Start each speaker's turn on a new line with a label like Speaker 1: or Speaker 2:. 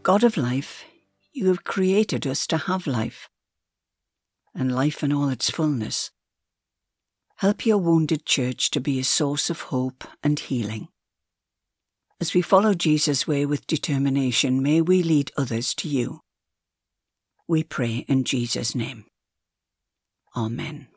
Speaker 1: God of life, you have created us to have life, and life in all its fullness. Help your wounded church to be a source of hope and healing. As we follow Jesus' way with determination, may we lead others to you. We pray in Jesus' name. Amen.